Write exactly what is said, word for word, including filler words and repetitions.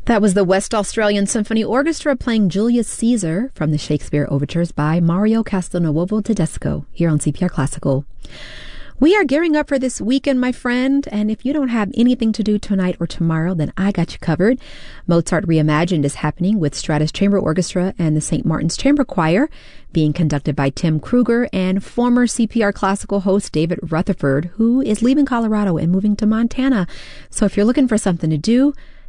That was the West Australian Symphony Orchestra playing Julius Caesar from the Shakespeare Overtures by Mario Castelnuovo Tedesco here on C P R Classical. We are gearing up for this weekend, my friend, and if you don't have anything to do tonight or tomorrow, then I got you covered. Mozart Reimagined is happening with Stratus Chamber Orchestra and the Saint Martin's Chamber Choir, being conducted by Tim Kruger and former C P R Classical host David Rutherford, who is leaving Colorado and moving to Montana. So if you're looking for something to do,